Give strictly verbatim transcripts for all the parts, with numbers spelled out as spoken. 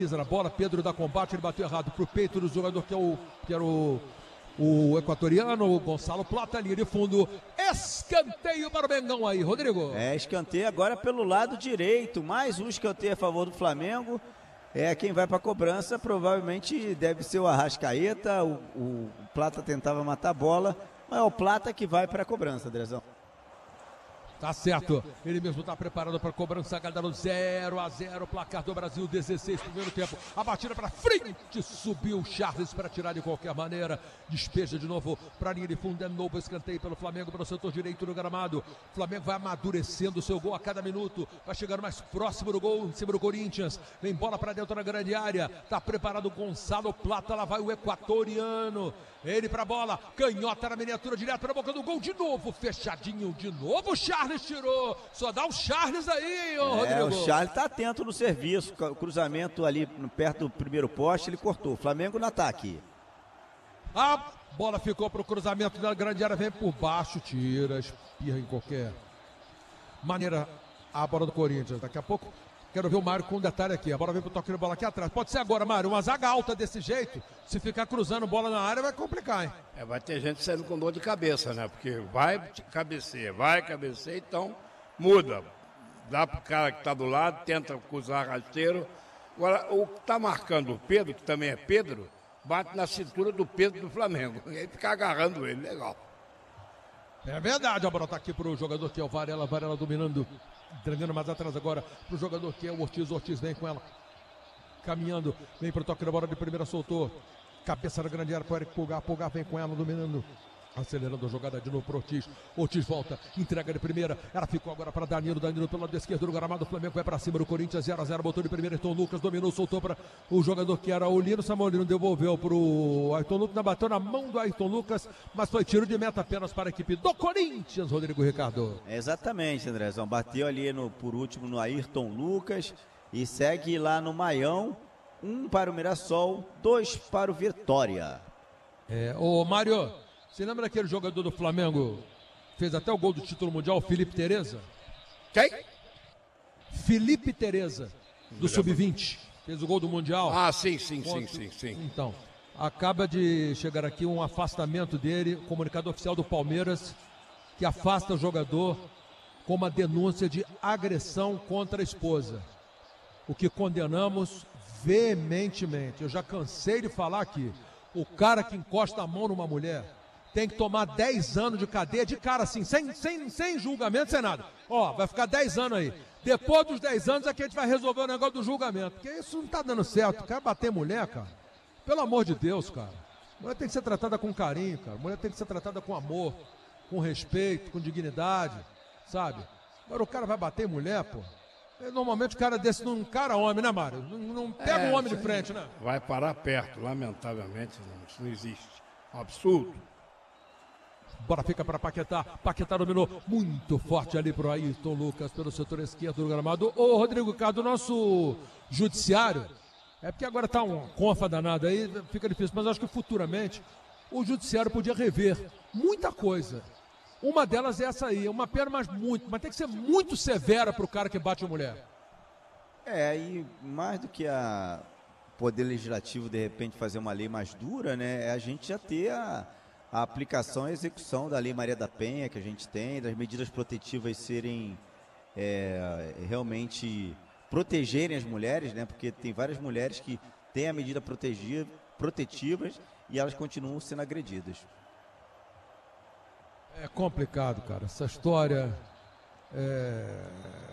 Na bola, Pedro dá combate, ele bateu errado pro peito do jogador que, é o, que era o, o equatoriano, o Gonçalo Plata, linha de fundo, escanteio para o Mengão aí, Rodrigo. É, escanteio agora pelo lado direito, mais um escanteio a favor do Flamengo. É, quem vai para a cobrança provavelmente deve ser o Arrascaeta, o, o Plata tentava matar a bola, mas é o Plata que vai para a cobrança, Andrezão. Tá certo, ele mesmo tá preparado para cobrança, galera, zero a zero, placar do Brasil, dezesseis, primeiro tempo, a batida para frente, subiu o Charles para tirar de qualquer maneira, despeja de novo para a linha de fundo, é novo escanteio pelo Flamengo, pelo setor direito do gramado, o Flamengo vai amadurecendo o seu gol a cada minuto, vai chegando mais próximo do gol, em cima do Corinthians, vem bola para dentro da grande área, tá preparado o Gonçalo Plata, lá vai o equatoriano, ele pra bola, canhota na miniatura, direto na boca do gol, de novo, fechadinho, de novo, Charles tirou, só dá o Charles aí, ô Rodrigo. É, o Charles tá atento no serviço, o cruzamento ali perto do primeiro poste, ele cortou, Flamengo no ataque. A bola ficou pro cruzamento da grande área, vem por baixo, tira, espirra em qualquer maneira a bola do Corinthians, daqui a pouco quero ver o Mário com um detalhe aqui, a bola vem pro toque de bola aqui atrás, pode ser agora, Mário, uma zaga alta desse jeito, se ficar cruzando bola na área vai complicar, hein? É, vai ter gente saindo com dor de cabeça, né? Porque vai cabecear, vai cabecear, então muda. Dá pro cara que tá do lado, tenta cruzar rasteiro. Agora, o que tá marcando o Pedro, que também é Pedro, bate na cintura do Pedro do Flamengo. E aí fica agarrando ele, legal. É verdade, a bola tá aqui pro jogador que é o Varela, Varela dominando, entregando mais atrás agora pro jogador que é o Ortiz, Ortiz vem com ela, caminhando, vem pro toque da bola de primeira, soltou, cabeça da grande área pro Eric Pulgar, Pulgar vem com ela, dominando, acelerando a jogada de novo pro Ortiz, Ortiz volta, entrega de primeira, ela ficou agora para Danilo, Danilo pelo lado esquerdo do gramado, o Flamengo vai para cima do Corinthians, zero a zero, botou de primeira, Ayrton Lucas dominou, soltou para o jogador que era o Lino, Samolino devolveu pro Ayrton Lucas, bateu na mão do Ayrton Lucas, mas foi tiro de meta apenas para a equipe do Corinthians, Rodrigo Ricardo. Exatamente, Andrezão, bateu ali no, por último no Ayrton Lucas e segue lá no Maião, um para o Mirassol, dois para o Vitória. É, ô Mário, você lembra daquele jogador do Flamengo, fez até o gol do título mundial, o Felipe Tereza? Quem? Felipe Tereza, do sub vinte, fez o gol do mundial. Ah, sim, sim, Contra... sim, sim, sim. Então, acaba de chegar aqui um afastamento dele, comunicado oficial do Palmeiras, que afasta o jogador com uma denúncia de agressão contra a esposa. O que condenamos veementemente. Eu já cansei de falar aqui, o cara que encosta a mão numa mulher tem que tomar dez anos de cadeia de cara assim, sem, sem, sem julgamento, sem nada. Ó, vai ficar dez anos aí. Depois dos dez anos é que a gente vai resolver o negócio do julgamento. Porque isso não tá dando certo. Quer bater mulher, cara? Pelo amor de Deus, cara. Mulher tem que ser tratada com carinho, cara. Mulher tem que ser tratada com amor, com respeito, com dignidade, sabe? Agora o cara vai bater mulher, pô. Normalmente o cara desse não encara homem, né, Mário? Não, não pega um É, homem de frente, né? Vai parar perto, lamentavelmente, não, isso não existe. Um absurdo. Bola fica para Paquetá, Paquetá dominou muito forte ali pro Ayrton Lucas pelo setor esquerdo do gramado. Ô Rodrigo Cardo, nosso judiciário, é porque agora tá uma confa danada aí, fica difícil, mas acho que futuramente o judiciário podia rever muita coisa. Uma delas é essa aí, uma pena, mas muito, mas tem que ser muito severa pro cara que bate a mulher. É, e mais do que a poder legislativo de repente fazer uma lei mais dura, né, é a gente já ter a a aplicação e execução da Lei Maria da Penha que a gente tem, das medidas protetivas serem é, realmente protegerem as mulheres, né? Porque tem várias mulheres que têm a medida protegiva, protetivas e elas continuam sendo agredidas. É complicado, cara. Essa história é,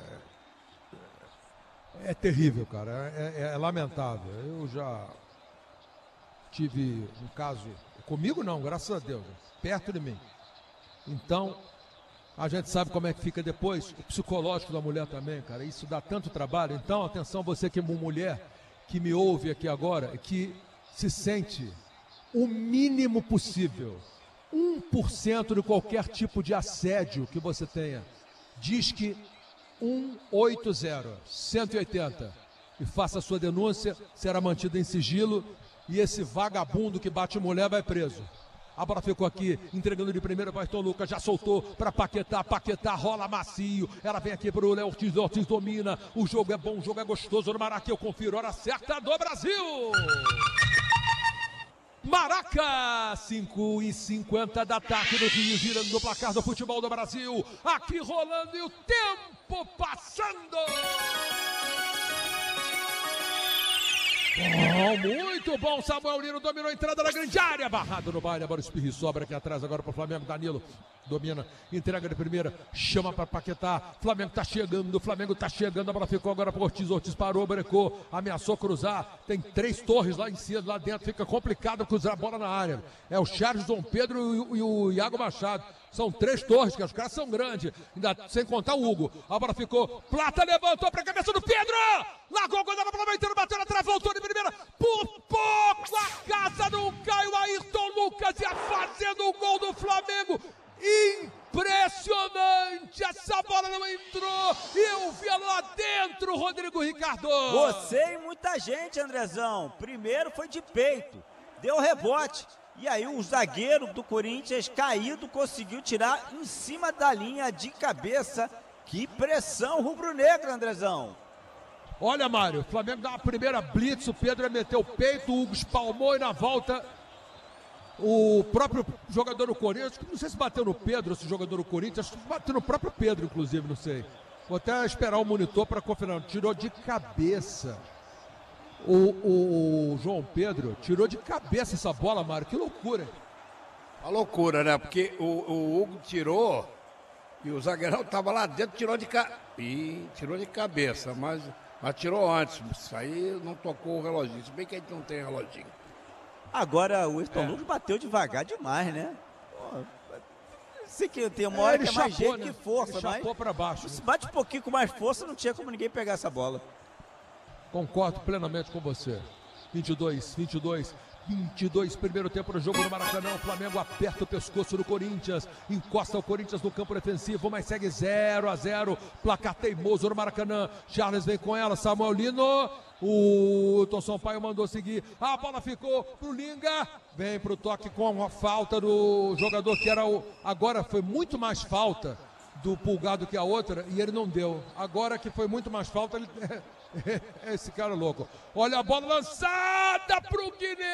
é terrível, cara. É, é, é lamentável. Eu já tive um caso, comigo não, graças a Deus, perto de mim. Então, a gente sabe como é que fica depois, o psicológico da mulher também, cara, isso dá tanto trabalho. Então, atenção, você que é uma mulher que me ouve aqui agora, que se sente o mínimo possível, um por cento de qualquer tipo de assédio que você tenha, diz que um oito zero, cento e oitenta, e faça a sua denúncia, será mantida em sigilo, e esse vagabundo que bate mulher vai preso. A bola ficou aqui, entregando de primeira para Ayrton Lucas, já soltou para Paquetá, Paquetá rola macio, ela vem aqui para o Léo Ortiz, Ortiz domina, o jogo é bom, o jogo é gostoso no Maraca, eu confiro, hora certa do Brasil! Maraca, cinco e cinquenta da tarde no Rio, girando no placar do futebol do Brasil, aqui rolando e o tempo passando! Oh, muito bom, Samuel Lino dominou a entrada da grande área, barrado no baile, a bola espirra e sobra aqui atrás agora para o Flamengo, Danilo domina, entrega de primeira, chama para Paquetá, Flamengo tá chegando, Flamengo tá chegando, a bola ficou agora para Ortiz, Ortiz parou, brecou, ameaçou cruzar, tem três torres lá em cima, lá dentro, fica complicado cruzar a bola na área, é o Charles, Dom Pedro e o, e o Iago Machado, são três torres, que os caras são grandes, ainda sem contar o Hugo, a bola ficou, Plata levantou para a cabeça do Pedro, largou, quando a bola inteiro, bateu na trave, voltou de primeira, por pouco a casa não caiu, Ayrton Lucas ia fazendo o gol do Flamengo, impressionante, essa bola não entrou, eu vi ela lá dentro, Rodrigo Ricardo. Você e muita gente, Andrezão, primeiro foi de peito, deu rebote, e aí o zagueiro do Corinthians caído conseguiu tirar em cima da linha de cabeça, que pressão rubro-negra, Andrezão. Olha, Mário, o Flamengo dá uma primeira blitz, o Pedro ia meter o peito, o Hugo espalmou e na volta o próprio jogador do Corinthians, não sei se bateu no Pedro, esse jogador do Corinthians, acho que bateu no próprio Pedro, inclusive, não sei. Vou até esperar o monitor para confirmar. Tirou de cabeça. O, o, o João Pedro tirou de cabeça essa bola, Mário, que loucura. Uma loucura, né? Porque o, o Hugo tirou e o zagueirão estava lá dentro, tirou de, ca... e tirou de cabeça, mas... Mas tirou antes, isso aí não tocou o reloginho, se bem que a gente não tem reloginho. Agora o Ayrton é. Lucas bateu devagar demais, né? Pô, sei que tem uma hora é, que é mais chapou, jeito né? que força, ele mas chapou para baixo. Se bate um pouquinho com mais força, não tinha como ninguém pegar essa bola. Concordo plenamente com você. vinte e dois, vinte e dois, vinte e dois, primeiro tempo do jogo no Maracanã, o Flamengo aperta o pescoço do Corinthians, encosta o Corinthians no campo defensivo, mas segue zero a zero, placar teimoso no Maracanã, Charles vem com ela, Samuel Lino, o Tom Sampaio mandou seguir, a bola ficou pro Linga, vem pro toque com a falta do jogador que era o, agora foi muito mais falta do Pulgar do que a outra, e ele não deu, agora que foi muito mais falta, ele... Esse cara é louco. Olha a bola lançada pro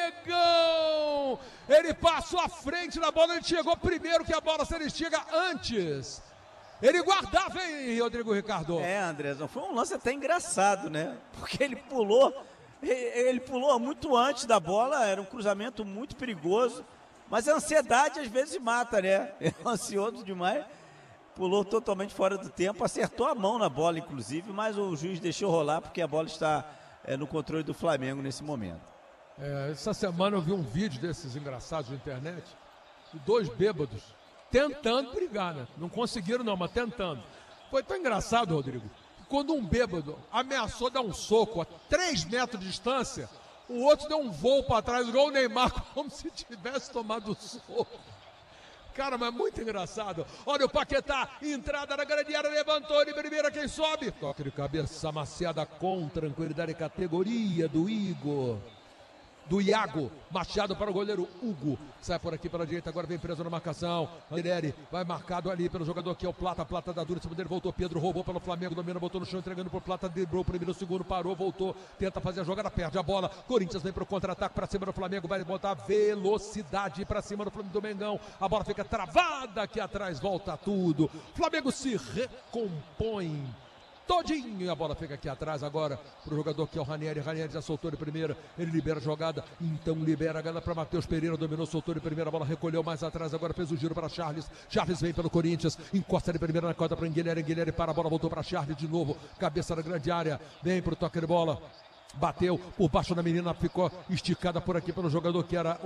Guinegão. Ele passou à frente na bola. Ele chegou primeiro que a bola, se ele chega antes. Ele guardava, hein, Rodrigo Ricardo? É, Andrezão, foi um lance até engraçado, né? Porque ele pulou, ele pulou muito antes da bola. Era um cruzamento muito perigoso. Mas a ansiedade às vezes mata, né? É ansioso demais. Pulou totalmente fora do tempo, acertou a mão na bola, inclusive, mas o juiz deixou rolar porque a bola está é, no controle do Flamengo nesse momento. É, essa semana eu vi um vídeo desses engraçados na internet, de dois bêbados tentando brigar, né? Não conseguiram não, mas tentando. Foi tão engraçado, Rodrigo, que quando um bêbado ameaçou dar um soco a três metros de distância, o outro deu um voo para trás, igual o Neymar, como se tivesse tomado o soco. Cara, mas muito engraçado. Olha o Paquetá, entrada na grande área, levantou de primeira, quem sobe? Toque de cabeça amaciada com tranquilidade e categoria do Igor. Do Iago, Machado para o goleiro Hugo, sai por aqui pela direita, agora vem preso na marcação, Guilherme vai marcado ali pelo jogador que é o Plata, Plata da dura, dele voltou, Pedro roubou pelo Flamengo, domina, botou no chão, entregando pro Plata, driblou o primeiro, segundo, parou, voltou, tenta fazer a jogada, perde a bola, Corinthians vem pro contra-ataque para cima do Flamengo, vai botar velocidade para cima do Flamengo do Mengão, a bola fica travada aqui atrás, volta tudo, Flamengo se recompõe todinho, a bola fica aqui atrás agora pro jogador que é o Ranieri, Ranieri já soltou de primeira, ele libera a jogada, então libera a galera para Matheus Pereira, dominou, soltou de primeira, a bola recolheu mais atrás, agora fez o giro para Charles, Charles vem pelo Corinthians, encosta de primeira na corda para Guilherme, Guilherme para a bola, voltou para Charles de novo, cabeça da grande área, vem pro toque de bola, bateu por baixo da menina, ficou esticada por aqui pelo jogador que era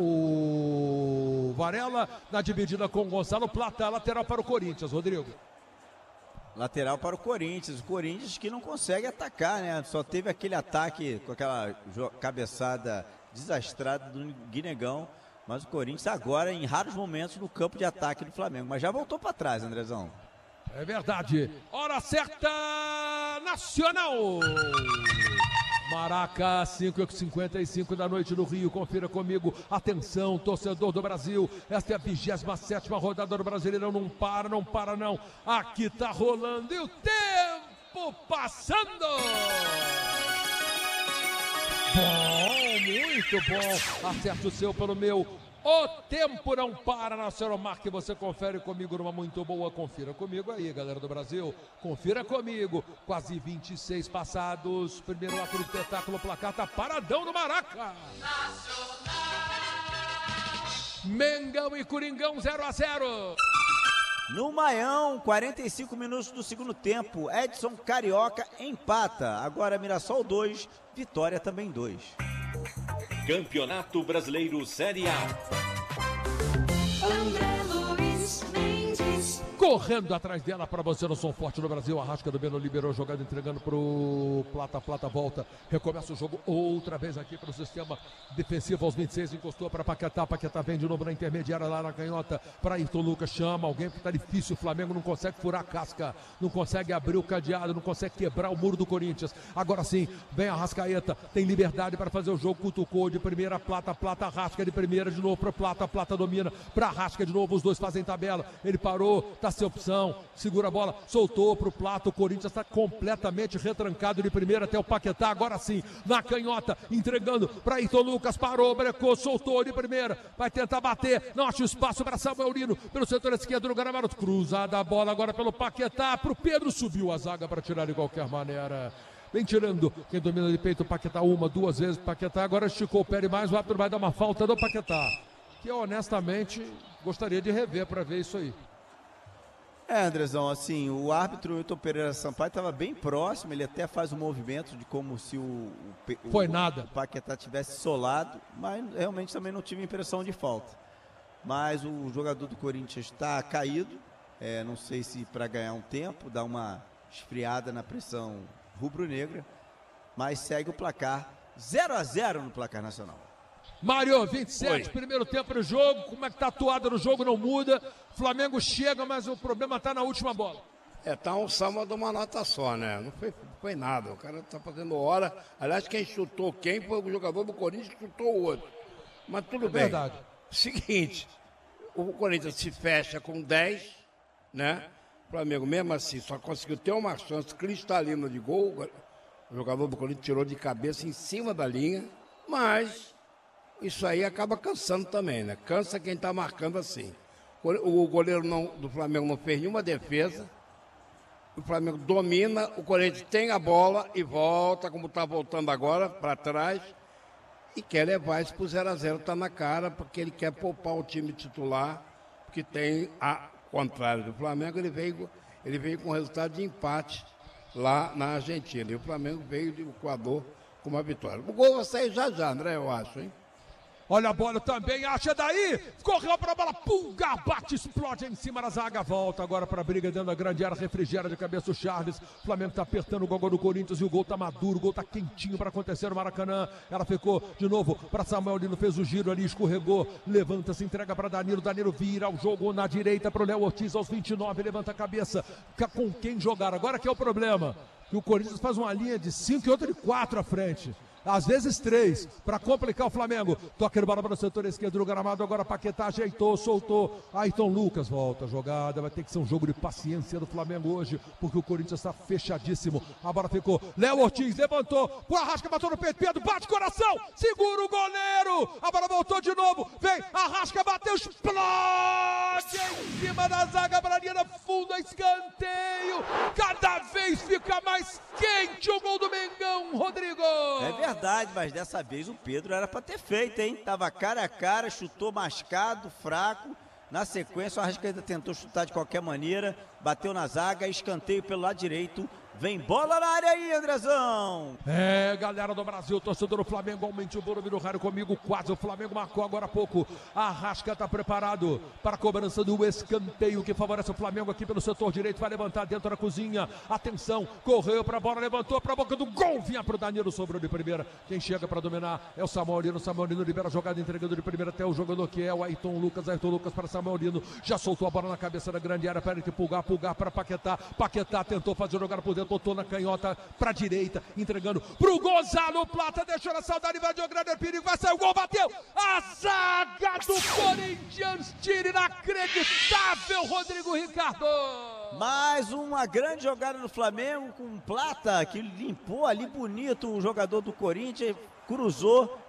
o Varela, na dividida com o Gonçalo Plata, lateral para o Corinthians, Rodrigo. Lateral para o Corinthians, o Corinthians que não consegue atacar, né? Só teve aquele ataque com aquela cabeçada desastrada do Guinegão, mas o Corinthians agora em raros momentos no campo de ataque do Flamengo, mas já voltou para trás, Andrezão. É verdade. Hora certa, Nacional! Maraca, cinco e cinquenta e cinco da noite no Rio, confira comigo, atenção, torcedor do Brasil, esta é a vigésima sétima rodada do Brasileirão, não para, não para não, aqui tá rolando e o tempo passando! Bom, muito bom, acerte o seu pelo meu. O tempo não para na Ceromark, você confere comigo numa muito boa, confira comigo aí, galera do Brasil, confira comigo, quase vinte e seis passados, primeiro ato do espetáculo, o placar tá paradão no Maraca. Mengão e Coringão zero a zero. No Maião, quarenta e cinco minutos do segundo tempo, Edson Carioca empata, agora Mirassol dois, Vitória também dois. Campeonato Brasileiro Série A. André Luiz Mendes. Correndo atrás dela para você no som forte no Brasil. Arrasca do Beno liberou jogada, entregando pro Plata. Plata volta, recomeça o jogo outra vez aqui para o sistema defensivo aos vinte e seis. Encostou para Paquetá. Paquetá vem de novo na intermediária lá na canhota para Ayrton Lucas. Chama alguém que tá difícil. O Flamengo não consegue furar a casca, não consegue abrir o cadeado, não consegue quebrar o muro do Corinthians. Agora sim, vem a Arrascaeta, tem liberdade para fazer o jogo. Cutucou de primeira, Plata. Plata Arrasca de primeira de novo para Plata. Plata domina para Arrasca de novo. Os dois fazem tabela. Ele parou, tá sem opção, segura a bola, soltou pro Plata, o Corinthians está completamente retrancado de primeira até o Paquetá, agora sim, na canhota, entregando para Ayrton Lucas, parou, brecou, soltou de primeira, vai tentar bater, não acha espaço para Samuel Lino, pelo setor esquerdo do Gramado, cruzada a bola agora pelo Paquetá, pro Pedro, subiu a zaga para tirar de qualquer maneira. Vem tirando, quem domina de peito, o Paquetá uma, duas vezes, Paquetá agora esticou o pé mais, o árbitro vai dar uma falta do Paquetá, que eu honestamente gostaria de rever para ver isso aí. É, Andrezão, assim, o árbitro Wilton Pereira Sampaio estava bem próximo, ele até faz um movimento de como se o, o, Foi o, nada. o Paquetá tivesse solado, mas realmente também não tive impressão de falta. Mas o jogador do Corinthians está caído, é, não sei se para ganhar um tempo, dar uma esfriada na pressão rubro-negra, mas segue o placar zero a zero no placar nacional. Mário, vinte e sete, Oi. primeiro tempo do jogo, como é que tá a atuada no jogo, não muda, Flamengo chega, mas o problema tá na última bola. É, tá um samba de uma nota só, né? Não foi, foi nada, o cara tá fazendo hora. Aliás, quem chutou quem foi o jogador do Corinthians que chutou o outro. Mas tudo É bem. verdade. Seguinte, o Corinthians se fecha com dez, né? O Flamengo, mesmo assim, só conseguiu ter uma chance cristalina de gol. O jogador do Corinthians tirou de cabeça em cima da linha, mas isso aí acaba cansando também, né? Cansa quem tá marcando assim. O goleiro não, do Flamengo não fez nenhuma defesa. O Flamengo domina, o Corinthians tem a bola e volta, como está voltando agora, para trás. E quer levar isso para o zero a zero, está na cara, porque ele quer poupar o time titular, porque tem, a contrário do Flamengo, ele veio, ele veio com resultado de empate lá na Argentina. E o Flamengo veio do Equador com uma vitória. O gol vai sair já já, André, eu acho, hein? Olha a bola também, acha daí, correu para a bola, pulga, bate, explode em cima da zaga, volta agora para a briga dentro da grande área, refrigera de cabeça o Charles, o Flamengo está apertando o gol do Corinthians e o gol está maduro, o gol está quentinho para acontecer no Maracanã, ela ficou de novo para Samuel Lino, fez o giro ali, escorregou, levanta-se, entrega para Danilo, Danilo vira o jogo na direita para o Léo Ortiz aos vinte e nove, levanta a cabeça, com quem jogar, agora que é o problema, que o Corinthians faz uma linha de cinco e outra de quatro à frente. Às vezes três, para complicar o Flamengo. Toca de bola para o setor esquerdo do Gramado, agora Paquetá ajeitou, soltou. Ayrton Lucas volta a jogada, vai ter que ser um jogo de paciência do Flamengo hoje, porque o Corinthians está fechadíssimo. A bola ficou, Léo Ortiz levantou, o Arrasca bateu no peito, Pedro bate coração, segura o goleiro, a bola voltou de novo, vem, Arrasca bateu, explode em cima da zaga, para a linha da fundo, escanteio, cada vez fica mais quente o gol do Mengão, Rodrigo. É verdade, mas dessa vez o Pedro era para ter feito, hein? Tava cara a cara, chutou mascado, fraco. Na sequência, o Arrascaeta tentou chutar de qualquer maneira, bateu na zaga, escanteio pelo lado direito. Vem bola na área aí, Andrezão! É, galera do Brasil, torcedor do Flamengo, aumente o volume do rádio comigo, quase o Flamengo marcou agora há pouco. A Arrasca está preparado para a cobrança do escanteio que favorece o Flamengo aqui pelo setor direito, vai levantar dentro da cozinha. Atenção, correu para a bola, levantou para a boca do gol, vinha para o Danilo, sobrou de primeira. Quem chega para dominar é o Samuel Lino, Samuel Lino libera a jogada, entregando de primeira até o jogador que é o Ayrton Lucas, Ayrton Lucas para Samuel Lino, já soltou a bola na cabeça da grande área, para ele pulgar, pulgar para Paquetá. Paquetá tentou fazer jogar por dentro botou na canhota pra direita, entregando pro Gonzalo Plata, deixou na saudade, invadiu o grande perigo, vai sair o gol, bateu! A zaga do Corinthians, tira inacreditável, Rodrigo Ricardo! Mais uma grande jogada do Flamengo com Plata, que limpou ali bonito o jogador do Corinthians, cruzou